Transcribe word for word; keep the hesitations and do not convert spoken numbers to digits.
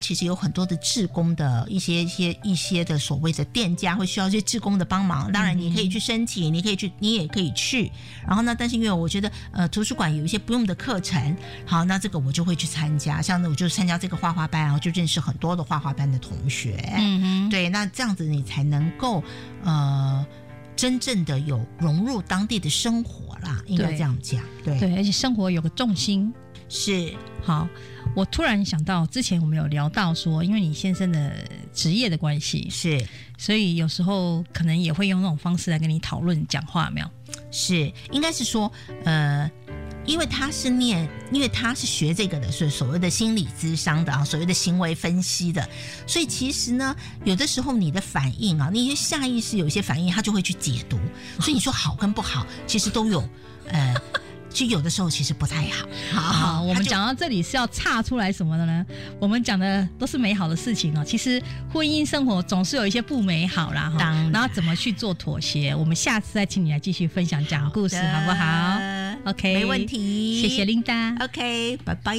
其实有很多的志工的一些一些一些的所谓的店家会需要一些志工的帮忙，当然你可以去申请，你可以去，你也可以去。然后呢，但是因为我觉得呃图书馆有一些不用的课程，好，那这个我就会去参加。像我就参加这个画画班，然后就认识很多的画画班的同学。嗯哼，对，那这样子你才能够呃。真正的有融入当地的生活啦，应该这样讲。对对，而且生活有个重心。 是。 好，我突然想到，之前我们有聊到说，因为你先生的职业的关系， 是， 所以有时候可能也会用那种方式来跟你讨论讲话，有没有？ 是，应该是说，呃。因为他是念，因为他是学这个的，所以所谓的心理咨商的啊，所谓的行为分析的，所以其实呢，有的时候你的反应啊，你下意识有一些反应，他就会去解读，所以你说好跟不好，其实都有，呃。其实有的时候其实不太好。好， 好，我们讲到这里是要岔出来什么的呢？我们讲的都是美好的事情哦。其实婚姻生活总是有一些不美好啦，然后怎么去做妥协？我们下次再请你来继续分享讲故事，好不好 ？OK， 没问题。 谢谢琳达。 OK， 拜拜。